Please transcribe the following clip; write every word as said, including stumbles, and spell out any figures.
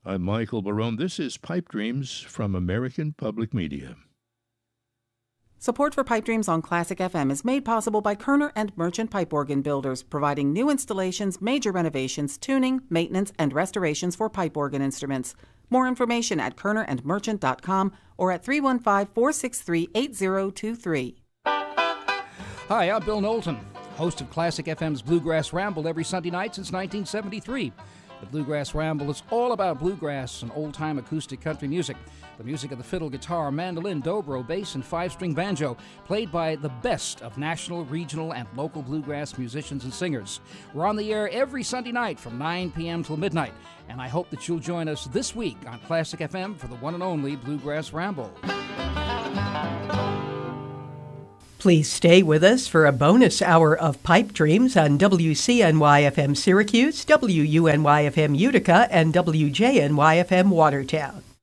I'm Michael Barone. This is Pipe Dreams from American Public Media. Support for Pipe Dreams on Classic F M is made possible by Kerner and Merchant Pipe Organ Builders, providing new installations, major renovations, tuning, maintenance, and restorations for pipe organ instruments. More information at kerner and merchant dot com or at three one five, four six three, eight zero two three. Hi, I'm Bill Knowlton, host of Classic F M's Bluegrass Ramble every Sunday night since nineteen seventy-three. The Bluegrass Ramble is all about bluegrass and old-time acoustic country music. The music of the fiddle, guitar, mandolin, dobro, bass, and five-string banjo, played by the best of national, regional, and local bluegrass musicians and singers. We're on the air every Sunday night from nine p.m. till midnight, and I hope that you'll join us this week on Classic F M for the one and only Bluegrass Ramble. Please stay with us for a bonus hour of Pipe Dreams on W C N Y F M Syracuse, W U N Y F M Utica, and W J N Y F M Watertown.